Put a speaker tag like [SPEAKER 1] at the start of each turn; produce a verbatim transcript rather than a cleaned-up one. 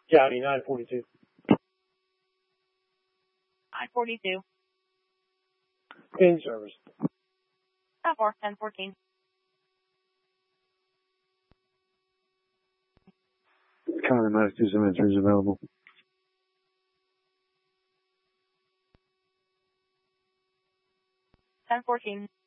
[SPEAKER 1] County, nine forty-two.
[SPEAKER 2] nine forty-two.
[SPEAKER 1] In service.
[SPEAKER 2] four, ten fourteen.
[SPEAKER 3] County Medic two seventy-three is available.
[SPEAKER 2] ten fourteen.